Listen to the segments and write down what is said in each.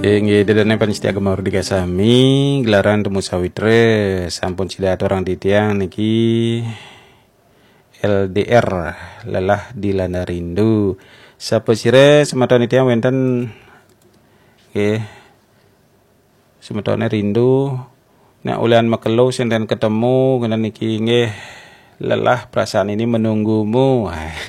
Inggih dedene panitia agama Mardika sami gelaran temu sawitre sampun sida orang titiang niki LDR lelah dilanda rindu. Sapa sire sematone tiyang wenten nggih sematone rindu nek ulian makelo senten ketemu kena niki nggih lelah perasaan ini menunggumu.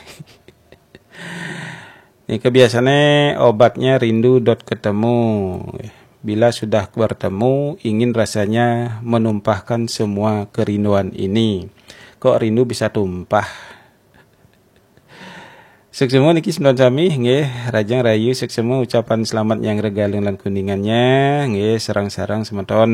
Ini kebiasaannya obatnya rindu ketemu. Bila sudah bertemu, ingin rasanya menumpahkan semua kerinduan ini. Kok rindu bisa tumpah? Seksemu niki sembilan sami, nggih rajang rayu seksemu ucapan selamat yang regaling lan kuningannya, nggih sarang-sarang semeton.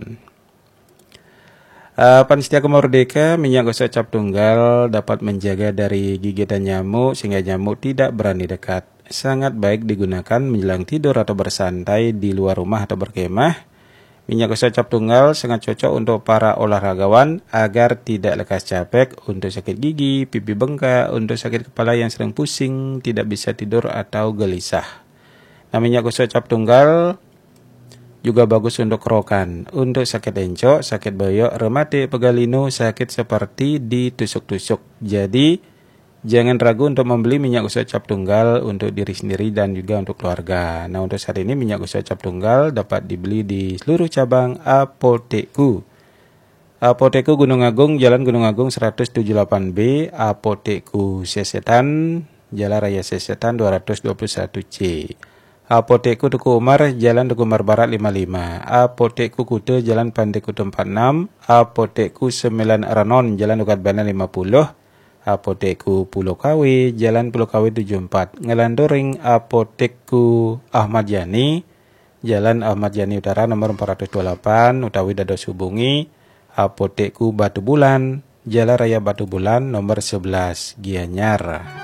Panitia Mardika minyak gosok cap tunggal dapat menjaga dari gigitan nyamuk sehingga nyamuk tidak berani dekat. Sangat baik digunakan menjelang tidur atau bersantai di luar rumah atau berkemah. Minyak gosok cap tunggal sangat cocok untuk para olahragawan agar tidak lekas capek, untuk sakit gigi, pipi bengkak, untuk sakit kepala yang sering pusing, tidak bisa tidur atau gelisah. Nah, minyak gosok cap tunggal juga bagus untuk kerokan, untuk sakit encok, sakit boyok, rematik, pegalinu, sakit seperti ditusuk-tusuk. Jadi, jangan ragu untuk membeli minyak gosok cap tunggal untuk diri sendiri dan juga untuk keluarga. Nah, untuk saat ini minyak gosok cap tunggal dapat dibeli di seluruh cabang apotekku. Apotekku Gunung Agung, Jalan Gunung Agung 178B, Apotekku Sesetan, Jalan Raya Sesetan 221C. Apotekku Tuku Umar, Jalan Tuku Umar Barat 55. Apotekku Kute, Jalan Pandai Kute 46. Apotekku Sembilan Ranon, Jalan Dukat Bana 50. Apotekku Pulau Kawi, Jalan Pulau Kawi 74. Ngelandoring Apotekku Ahmad Yani, Jalan Ahmad Yani Utara nomor 428, utawi dados hubungi Apotekku Batu Bulan, Jalan Raya Batu Bulan nomor 11, Gianyar.